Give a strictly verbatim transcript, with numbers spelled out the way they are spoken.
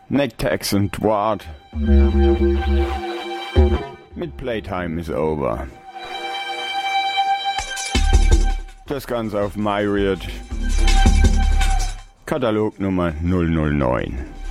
Necktags und Ward. Mit Playtime is over. Das Ganze auf MyRiot. Katalog Nummer null null neun.